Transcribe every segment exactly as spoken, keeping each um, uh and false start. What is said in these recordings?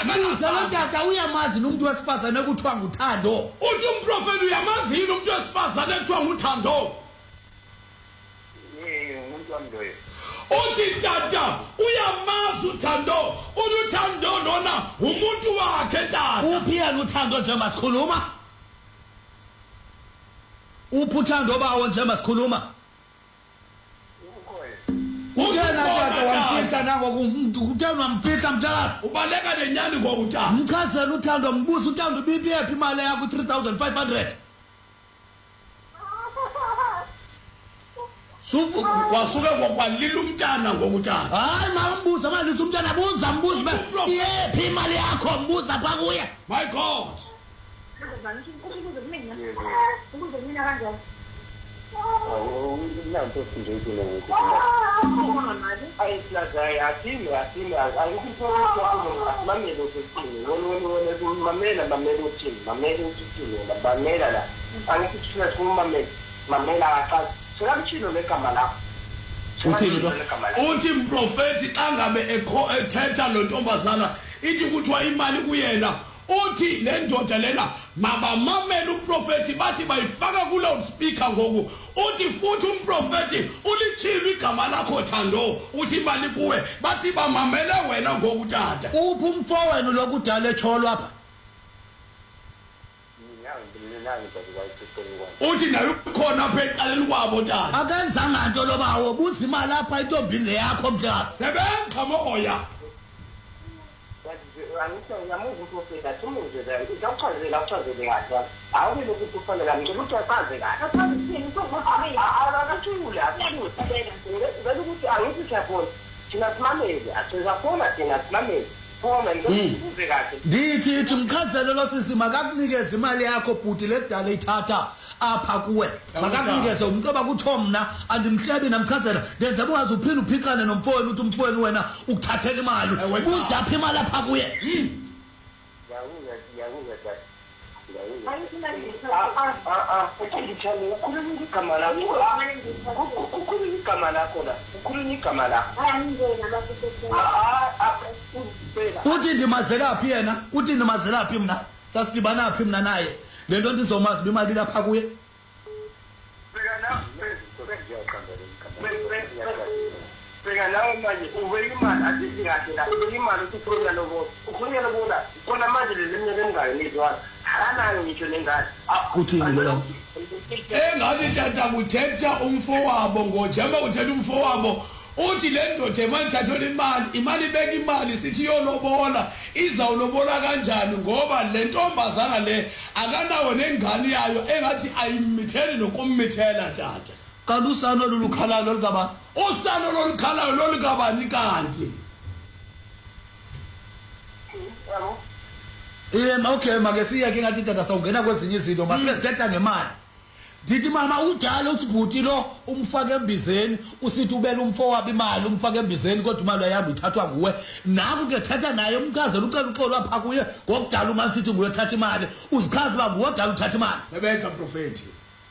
Uzalo tata uyamazi umuntu wesifazane ekuthiwa nguThando. Uthi umprofeti uyamazi yini umuntu wesifazane ekuthiwa nguThando? Eh, umuntu wamloyo. Uthi tata uyamazi uThando. UThando lona umuntu wakhe tata. Uphi yena uThando nje masikhuluma? Uphi uThando bawo nje masikhuluma? Utena tata wamfihla nango kumuntu utena wamfihla mntakazi. Ubaleka lenyani ngokutata. Mchazela uThando mbuzo uThando bibi yaphi imali yakho three thousand five hundred. Suku wasuke ngokwalila umntana ngokutata. Hayi mambuza manje umntana buza mbuzo be yephi imali yakho mbuza pha kuye. My God. Oh, nanto sinjekile ngokuthi. Ayihlazayo athini athini ayikufuna mamela ukuthi wona wona wona mamela mamela uthini mamela uthini mamela la angikuthina kumamela mamela aqala sekakuthini legama lakho uthini lo uthi umprofeti angabe ethetha lo ntombazana ithi kuthiwa imali kuyena uthi le ndoda lena mabamamela umprofeti bathi bayifaka ku loudspeaker ngoku uthi futhi umprofeti ulichilo igama lakho Thando uthi imali kuwe bathi bamamele wena ngoku tata. Uphi umfowenu lokudala echolwa apha? Uthi nayo ukhona apha eqaleni kwabo tata. Akenzanga nto lo bawo buza imali apha intombini le yakho mhlakazi. Sebenza moya. Angisho ngiyamuva umprofeti athumuze la ngiyachazela uchazele kahle awube lokuthi ufanele ngicela ukuthi achaze kahle achaze thini sokuthi akathule akathule ngeke ukuthi angithi siyabona thina simamele asizafona thina simamele phoma ngikuze kahle Ndithi ithi mchazele lo sisi makakunikeze imali yakho bhuti ledala ithatha apha kuwe makakunikeze umcoba kutho mna andimhlebi namchazela ndenza bungazi uphinde uphikane nomfowenu uthi umfowenu wena ukuthathela imali buza apha imali apha kuye. yawuya yawuya kahle ah ah ah ukhuluma ukhuluma igama lakho ukhuluma igama lakho la ukhuluma igama lakho ah ah Uthi ndimazela phi yena uthi ndimazela phi mna sasidibana phi mna naye le nto ndizomazi imali lapha kuye. Beka nawe manje ube imali asithi kahle la imali uthola lobo ukhona lobo khona manje leminyaka emingaki nidwa hanayo ngitsho nengane Kuthini lo Engathi tata kuthetha umfowabo ngojema uthetha umfowabo uthi le ndoda emali thathola imali imali beka imali sithi yolobola izawulobola kanjani ngoba le ntombazana le akanawo nengane yayo engathi ayimitheli nokummithela tata. kanti usano lolukhalalo olukabani usano lolukhalayo lolukabani kanti Eh okay make siya ke ngathi tata sawungena kwezinye izinto masike sithetha ngemali. Ndithi mama udala usibhuti lo umfake embizeni usithi ubela umfowabo imali umfake embizeni kodwa imali ayihamba ithathwa nguwe naku ke thatha naye umchazela ucela uxolo apha kuye ngokudala uma sithi nguye thatha imali uzichaza ba nguwe odala uthatha imali. Sebenza mprofeti.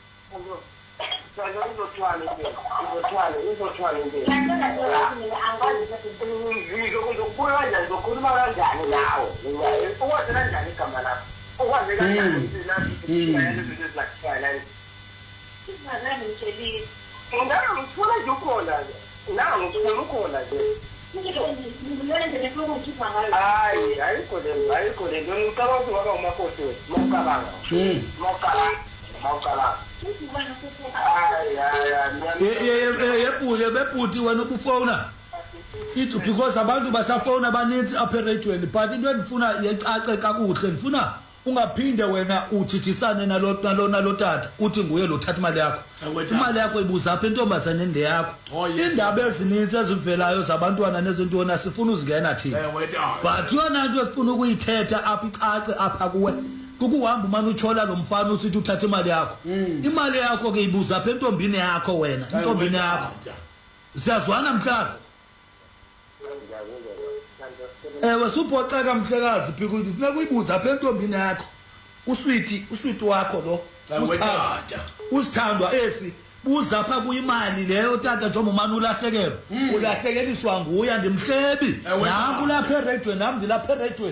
Sasa uzothwala nje uzothwala uzothwala nje angazi ukuthi ngizokubuya kanjani ngizokhuluma kanjani nawe ukwazi kanjani igama lakho ukwazi kanjani ukuthi nathi sizakufana sizazana ngitsheli ngidala ngifuna nje ukhona na ngifuna ukhona nje hayi ayikho le ayikho le ngicabanga ukuthi waba umakhosi mawucabanga mawucabanga mawucabanga yebhuti bebhuti wena ubufona itu because abantu basafona baninzi apha eradioweni but into endifuna yecace kakuhle ndifuna ungaphinde wena uthithisane nalo nalo nalo tata uthi nguye lo thatha imali yakho imali yakho ibuza apha intombazane ende yakho indaba ezininzi ezivelayo zabantwana nezintona sifuna uzingena thina but yona into esifuna ukuyithetha apha icace apha kuwe ukuhamba manje uchola lo mfana usithi uthatha imali yakho imali yakho ke ibuza apha entombini yakho wena intombini yakho siyazwana mhlazi ewe suphoxeka mhlekazi phikuthi funeka uyibuza apha entombini yakho uswiti uswiti wakho lo utata usithandwa esi buza apha kuyimali leyo tata njengoba umani ulahlekelwa ulahlekeliswa nguye andimhlebi nami lapha eradweni nami ngilapha eradweni